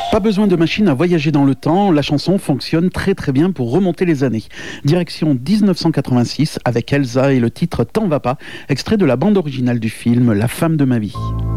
Pas besoin de machine à voyager dans le temps, la chanson fonctionne très très bien pour remonter les années. Direction 1986 avec Elsa et le titre T'en va pas, extrait de la bande originale du film La femme de ma vie.